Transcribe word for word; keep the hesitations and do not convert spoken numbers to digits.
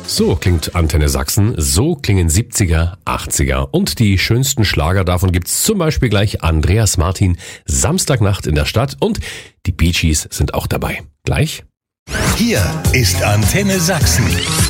So klingt Antenne Sachsen, so klingen siebziger, achtziger und die schönsten Schlager davon gibt's zum Beispiel gleich Andreas Martin, Samstagnacht in der Stadt und die Bee Gees sind auch dabei. Gleich. Hier ist Antenne Sachsen.